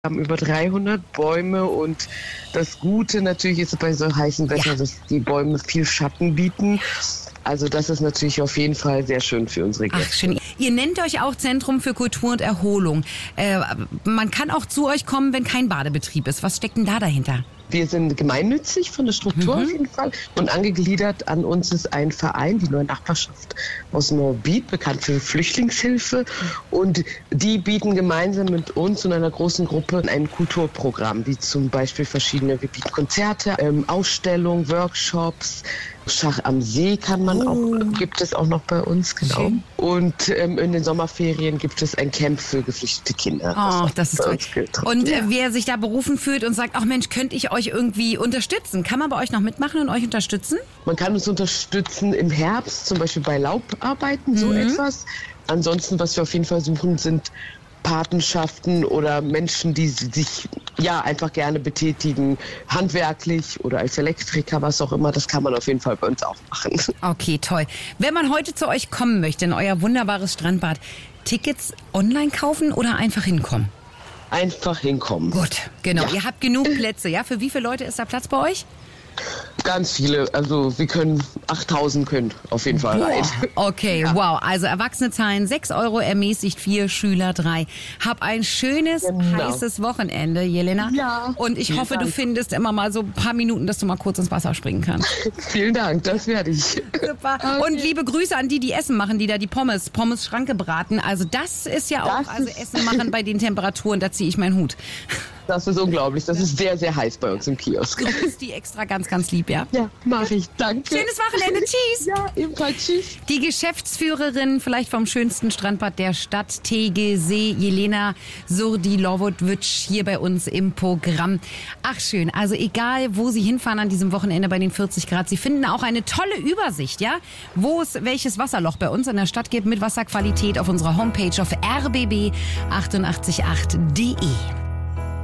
Wir haben über 300 Bäume und das Gute natürlich ist bei so heißem Wetter, dass die Bäume viel Schatten bieten. Also das ist natürlich auf jeden Fall sehr schön für unsere Gäste. Ach, schön. Ihr nennt euch auch Zentrum für Kultur und Erholung. Man kann auch zu euch kommen, wenn kein Badebetrieb ist. Was steckt denn da dahinter? Wir sind gemeinnützig von der Struktur auf jeden Fall und angegliedert an uns ist ein Verein, die Neue Nachbarschaft aus Moabit, bekannt für Flüchtlingshilfe, und die bieten gemeinsam mit uns und einer großen Gruppe ein Kulturprogramm, wie zum Beispiel wir bieten Konzerte, Ausstellungen, Workshops, Schach am See gibt es auch noch bei uns, genau. Schön. Und in den Sommerferien gibt es ein Camp für geflüchtete Kinder. Oh, das ist toll. Und wer sich da berufen fühlt und sagt, ach Mensch, könnte ich euch irgendwie unterstützen? Kann man bei euch noch mitmachen und euch unterstützen? Man kann uns unterstützen im Herbst, zum Beispiel bei Laubarbeiten, so etwas. Ansonsten, was wir auf jeden Fall suchen, sind Patenschaften oder Menschen, die sich einfach gerne betätigen, handwerklich oder als Elektriker, was auch immer. Das kann man auf jeden Fall bei uns auch machen. Okay, toll. Wenn man heute zu euch kommen möchte, in euer wunderbares Strandbad, Tickets online kaufen oder einfach hinkommen? Einfach hinkommen. Gut, genau. Ja. Ihr habt genug Plätze, ja? Für wie viele Leute ist da Platz bei euch? Ganz viele, also wir können 8.000 können auf jeden Fall rein. Okay, wow. Also Erwachsene zahlen 6 Euro, ermäßigt 4, Schüler 3. Hab ein schönes, heißes Wochenende, Jelena. Ja. Und ich hoffe, du findest immer mal so ein paar Minuten, dass du mal kurz ins Wasser springen kannst. Vielen Dank, das werde ich. Super. Okay. Und liebe Grüße an die Essen machen, die da die Pommes-Schranke braten. Also das ist ja auch, Essen machen bei den Temperaturen, da ziehe ich meinen Hut. Das ist unglaublich. Das ist sehr, sehr heiß bei uns im Kiosk. Grüß die extra ganz, ganz lieb, ja? Ja, mache ich. Danke. Schönes Wochenende. Tschüss. Ja, ebenfalls. Tschüss. Die Geschäftsführerin vielleicht vom schönsten Strandbad der Stadt, Tegesee, Jelena Surdilowovic, hier bei uns im Programm. Ach schön. Also egal, wo Sie hinfahren an diesem Wochenende bei den 40 Grad, Sie finden auch eine tolle Übersicht, ja? Wo es welches Wasserloch bei uns in der Stadt gibt mit Wasserqualität auf unserer Homepage auf rbb888.de.